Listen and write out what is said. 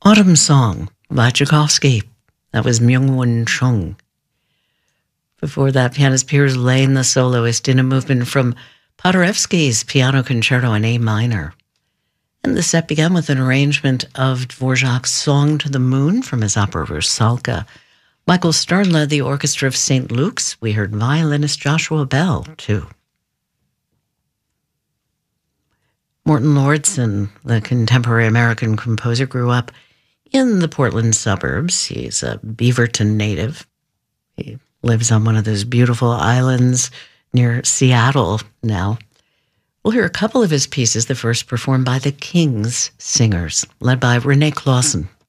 Autumn Song by Tchaikovsky. That was Myung-Whun Chung. Before that, pianist Piers Lane, the soloist, in a movement from Paderewski's Piano Concerto in A minor. And the set began with an arrangement of Dvorak's Song to the Moon from his opera Rusalka. Michael Stern led the orchestra of St. Luke's. We heard violinist Joshua Bell, too. Morton Lordson, the contemporary American composer, grew up in the Portland suburbs. He's a Beaverton native. He lives on one of those beautiful islands near Seattle now. We'll hear a couple of his pieces, the first performed by the King's Singers, led by Renee Clausen.